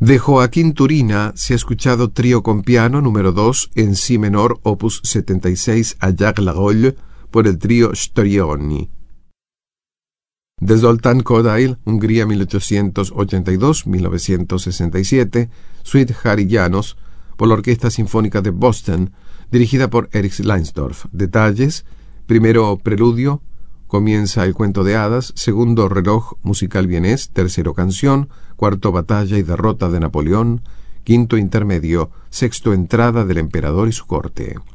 De Joaquín Turina se ha escuchado Trío con piano número 2 en si menor, opus 76 a Jacques Larolle por el trío Storioni. De Zoltán Kodály, Hungría 1882-1967, Suite Harry János por la Orquesta Sinfónica de Boston, dirigida por Erich Leinsdorf. Detalles: primero preludio, comienza el cuento de hadas; segundo reloj musical vienés; tercero canción; cuarto batalla y derrota de Napoleón; quinto intermedio; sexto entrada del emperador y su corte.